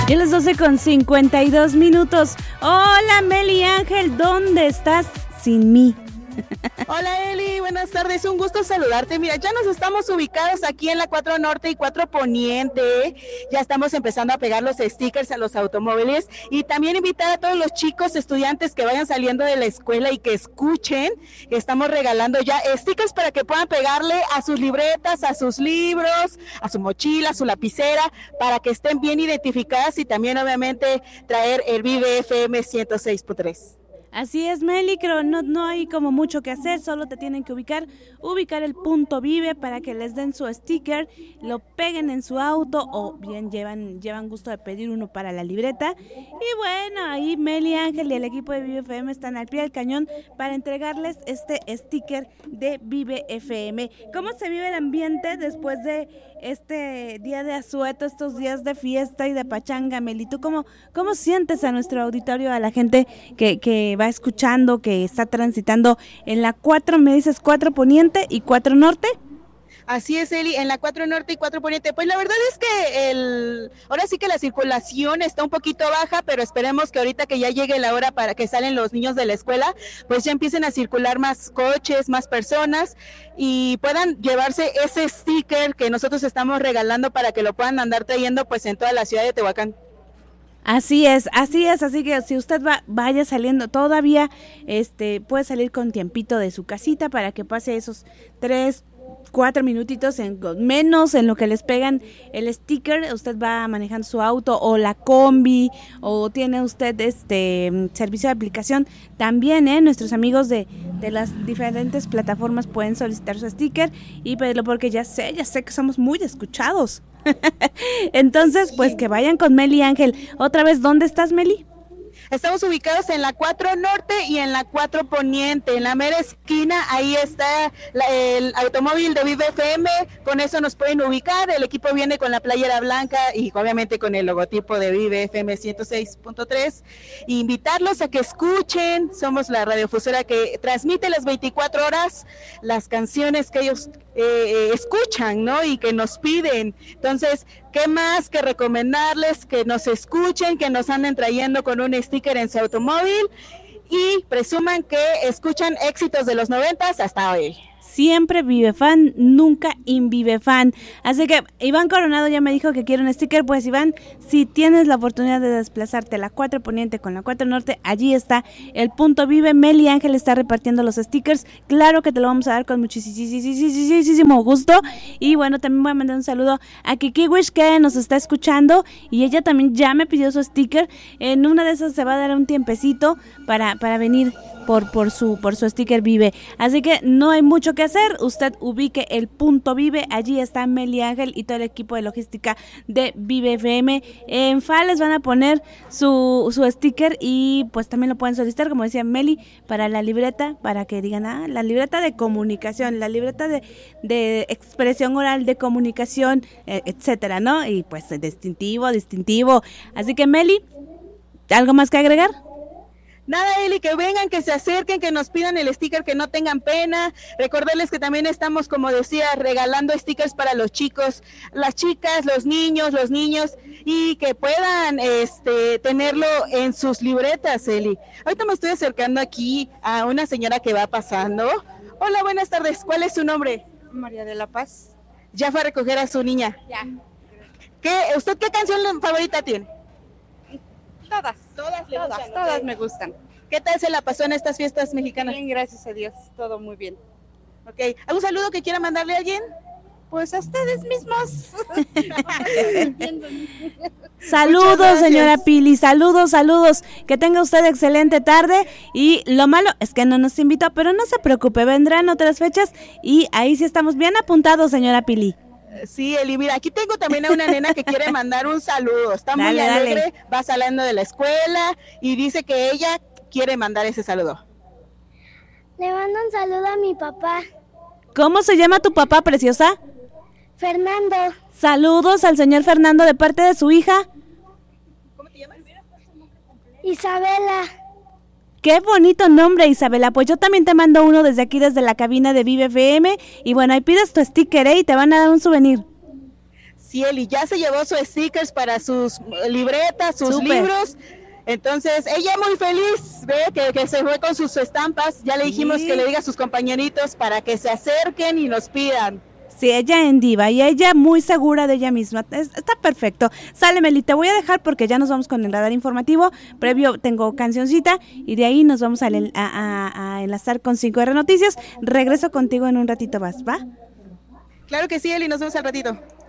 Y a las 12:52. Hola, Meli Ángel, ¿dónde estás sin mí? Hola Eli, buenas tardes, un gusto saludarte. Mira, ya nos estamos ubicados aquí en la 4 Norte y 4 Poniente. Ya estamos empezando a pegar los stickers a los automóviles y también invitar a todos los chicos estudiantes que vayan saliendo de la escuela y que escuchen. Estamos regalando ya stickers para que puedan pegarle a sus libretas, a sus libros, a su mochila, a su lapicera, para que estén bien identificadas y también obviamente traer el Vive FM 106.3. Así es, Meli, creo no hay como mucho que hacer, solo te tienen que ubicar el punto Vive para que les den su sticker, lo peguen en su auto o bien llevan gusto de pedir uno para la libreta. Y bueno, ahí Meli Ángel y el equipo de Vive FM están al pie del cañón para entregarles este sticker de Vive FM. ¿Cómo se vive el ambiente después de este día de asueto, estos días de fiesta y de pachanga, Meli? ¿Tú cómo sientes a nuestro auditorio, a la gente que va escuchando, que está transitando en la 4, me dices 4 Poniente y 4 Norte? Así es, Eli, en la 4 Norte y 4 Poniente. Pues la verdad es que ahora sí que la circulación está un poquito baja, pero esperemos que ahorita que ya llegue la hora para que salen los niños de la escuela, pues ya empiecen a circular más coches, más personas y puedan llevarse ese sticker que nosotros estamos regalando para que lo puedan andar trayendo pues en toda la ciudad de Tehuacán. Así es, así que si usted vaya saliendo todavía, puede salir con tiempito de su casita para que pase esos 3-4 minutitos menos en lo que les pegan el sticker. Usted va manejando su auto o la combi o tiene usted servicio de aplicación también, nuestros amigos de las diferentes plataformas pueden solicitar su sticker y pedirlo porque ya sé que somos muy escuchados. Entonces, pues que vayan con Meli Ángel. Otra vez, ¿dónde estás, Meli? Estamos ubicados en la 4 Norte y en la 4 Poniente, en la mera esquina, ahí está el automóvil de Vive FM, con eso nos pueden ubicar, el equipo viene con la playera blanca y obviamente con el logotipo de Vive FM 106.3, invitarlos a que escuchen, somos la radiofusora que transmite las 24 horas las canciones que ellos escuchan, ¿no? Y que nos piden, entonces, ¿qué más que recomendarles que nos escuchen, que nos anden trayendo con un sticker en su automóvil y presuman que escuchan éxitos de los 90s hasta hoy? Siempre Vive Fan, nunca Invive Fan. Así que Iván Coronado ya me dijo que quiere un sticker. Pues Iván, si tienes la oportunidad de desplazarte a la 4 Poniente con la 4 Norte, allí está el punto Vive. Meli Ángel está repartiendo los stickers. Claro que te lo vamos a dar con muchísimo gusto. Y bueno, también voy a mandar un saludo a Kiki Wish que nos está escuchando y ella también ya me pidió su sticker. En una de esas se va a dar un tiempecito para venir por su sticker Vive. Así que no hay mucho que hacer, usted ubique el punto Vive, allí está Meli Ángel y todo el equipo de logística de Vive FM. En FA les van a poner su sticker y pues también lo pueden solicitar, como decía Meli, para la libreta, para que digan, la libreta de comunicación, la libreta de expresión oral, de comunicación, etcétera, ¿no? Y pues distintivo. Así que Meli, ¿algo más que agregar? Nada, Eli, que vengan, que se acerquen, que nos pidan el sticker, que no tengan pena. Recordarles que también estamos, como decía, regalando stickers para los chicos, las chicas, los niños y que puedan tenerlo en sus libretas, Eli. Ahorita me estoy acercando aquí a una señora que va pasando. Hola, buenas tardes. ¿Cuál es su nombre? María de la Paz. ¿Ya fue a recoger a su niña? Ya. ¿Usted qué canción favorita tiene? Todas me gustan. ¿Qué tal se la pasó en estas fiestas mexicanas? Bien, gracias a Dios, todo muy bien. Ok, ¿algún saludo que quiera mandarle a alguien? Pues a ustedes mismos. Saludos, señora Pili, saludos. Que tenga usted excelente tarde. Y lo malo es que no nos invitó, pero no se preocupe, vendrán otras fechas y ahí sí estamos bien apuntados, señora Pili. Sí, Eli, mira, aquí tengo también a una nena que quiere mandar un saludo. Está muy alegre, va saliendo de la escuela y dice que ella quiere mandar ese saludo. Le mando un saludo a mi papá. ¿Cómo se llama tu papá, preciosa? Fernando. Saludos al señor Fernando de parte de su hija. ¿Cómo te llamas? Isabela. Qué bonito nombre, Isabela. Pues yo también te mando uno desde aquí, desde la cabina de Vive FM. Y bueno, ahí pides tu sticker, y te van a dar un souvenir. Sí, Eli ya se llevó sus stickers para sus libretas, sus Súper. libros. Entonces, ella muy feliz, ve que se fue con sus estampas. Ya le dijimos Sí. que le diga a sus compañeritos para que se acerquen y nos pidan. Sí, ella en diva y ella muy segura de ella misma. Está perfecto. Sale, Meli, te voy a dejar porque ya nos vamos con el radar informativo. Previo tengo cancioncita y de ahí nos vamos a enlazar con 5R Noticias. Regreso contigo en un ratito más, ¿va? Claro que sí, Eli, nos vemos al ratito.